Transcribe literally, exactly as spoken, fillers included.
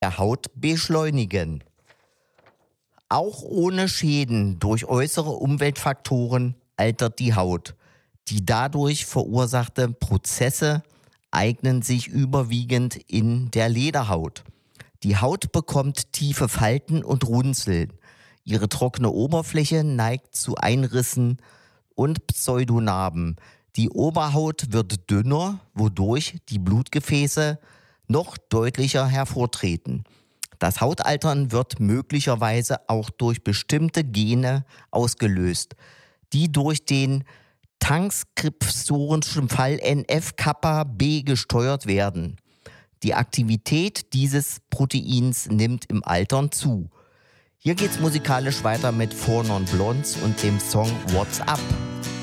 der Haut beschleunigen. Auch ohne Schäden durch äußere Umweltfaktoren altert die Haut. Die dadurch verursachte Prozesse eignen sich überwiegend in der Lederhaut. Die Haut bekommt tiefe Falten und Runzeln. Ihre trockene Oberfläche neigt zu Einrissen und Pseudonarben. Die Oberhaut wird dünner, wodurch die Blutgefäße noch deutlicher hervortreten. Das Hautaltern wird möglicherweise auch durch bestimmte Gene ausgelöst, die durch den transkriptionischen Fall N F-Kappa B gesteuert werden. Die Aktivität dieses Proteins nimmt im Altern zu. Hier geht's musikalisch weiter mit Four Non Blondes und dem Song What's Up.